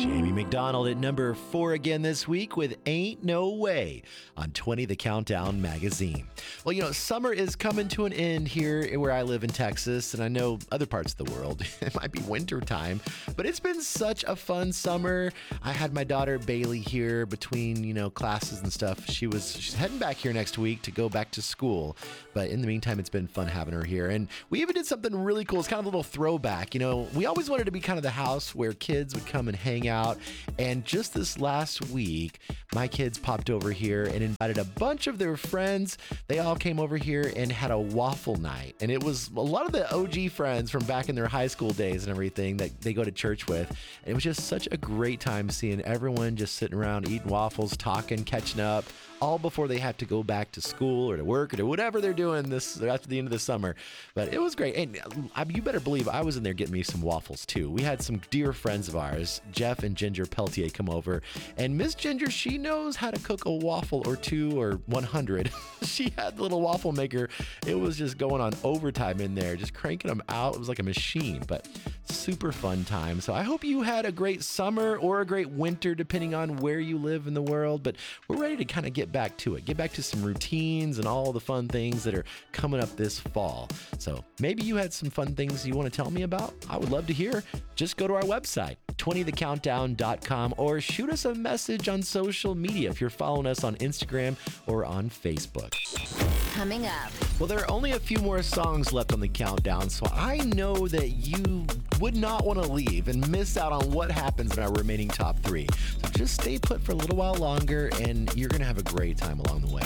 Jamie McDonald at number 4 again this week with Ain't No Way on 20 The Countdown magazine. Well, summer is coming to an end here where I live in Texas, and I know other parts of the world, it might be winter time, but it's been such a fun summer. I had my daughter Bailey here between, classes and stuff. She's heading back here next week to go back to school, but in the meantime, it's been fun having her here. And we even did something really cool. It's kind of a little throwback. We always wanted to be kind of the house where kids would come and hang out. And just this last week, my kids popped over here and invited a bunch of their friends. They all came over here and had a waffle night. And it was a lot of the OG friends from back in their high school days and everything that they go to church with. And it was just such a great time seeing everyone just sitting around eating waffles, talking, catching up, all before they have to go back to school or to work or to whatever they're doing after the end of the summer. But it was great. And you better believe I was in there getting me some waffles too. We had some dear friends of ours, Jeff and Ginger Peltier, come over. And Miss Ginger, she knows how to cook a waffle or two or 100. She had the little waffle maker. It was just going on overtime in there, just cranking them out. It was like a machine, but super fun time. So I hope you had a great summer or a great winter, depending on where you live in the world. But we're ready to kind of get back to it, get back to some routines and all the fun things that are coming up this fall. So maybe you had some fun things you want to tell me about. I would love to hear. Just go to our website, 20thecountdown.com, or shoot us a message on social media if you're following us on Instagram or on Facebook. Coming up. Well, there are only a few more songs left on the countdown, so I know that you would not want to leave and miss out on what happens in our remaining top 3. So just stay put for a little while longer, and you're going to have a great time along the way.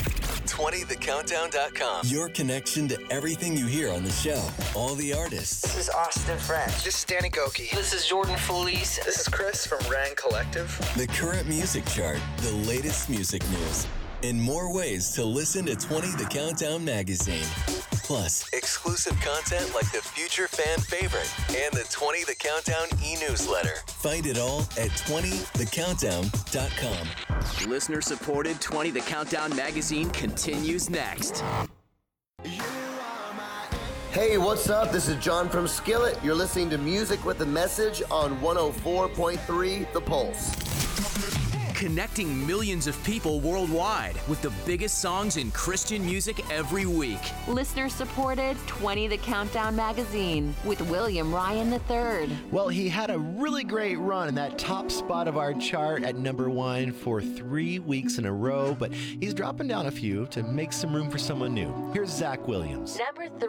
20thecountdown.com. Your connection to everything you hear on the show. All the artists. This is Austin French. This is Danny Goki. This is Jordan Felice. This is Chris from Rang Collective. The current music chart, the latest music news, and more ways to listen to 20 The Countdown magazine. Plus, exclusive content like the Future Fan Favorite and the 20 The Countdown e-newsletter. Find it all at 20thecountdown.com. Listener-supported 20 The Countdown magazine continues next. Hey, what's up? This is John from Skillet. You're listening to Music with a Message on 104.3 The Pulse. Connecting millions of people worldwide with the biggest songs in Christian music every week. Listener-supported 20 The Countdown magazine with William Ryan III. Well, he had a really great run in that top spot of our chart at number 1 for 3 weeks in a row, but he's dropping down a few to make some room for someone new. Here's Zach Williams. Number 3.